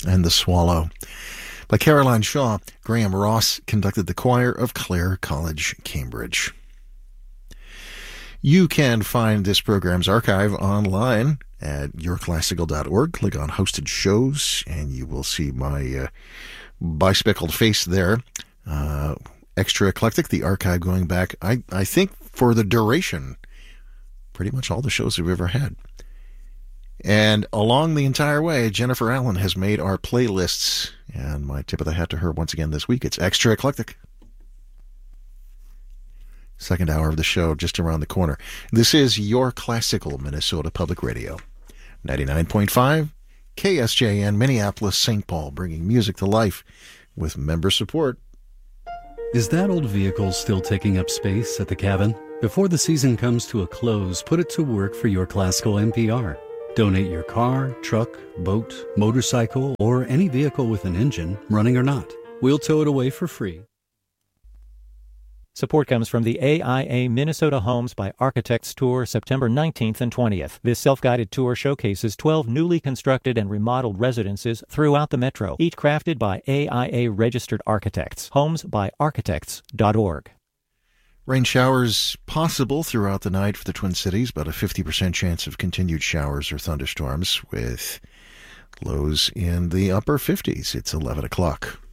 and The Swallow. By Caroline Shaw, Graham Ross conducted the choir of Clare College, Cambridge. You can find this program's archive online at yourclassical.org. Click on Hosted Shows, and you will see my bespectacled face there. Extra eclectic, the archive going back, I think, for the duration, pretty much all the shows we've ever had. And along the entire way, Jennifer Allen has made our playlists, and my tip of the hat to her once again this week. It's Extra Eclectic. Second hour of the show just around the corner. This is Your Classical Minnesota Public Radio. 99.5 KSJN Minneapolis, St. Paul, bringing music to life with member support. Is that old vehicle still taking up space at the cabin? Before the season comes to a close, put it to work for Your Classical NPR. Donate your car, truck, boat, motorcycle, or any vehicle with an engine, running or not. We'll tow it away for free. Support comes from the AIA Minnesota Homes by Architects Tour, September 19th and 20th. This self-guided tour showcases 12 newly constructed and remodeled residences throughout the metro, each crafted by AIA-registered architects. Homesbyarchitects.org. Rain showers possible throughout the night for the Twin Cities, but a 50% chance of continued showers or thunderstorms with lows in the upper 50s. It's 11 o'clock.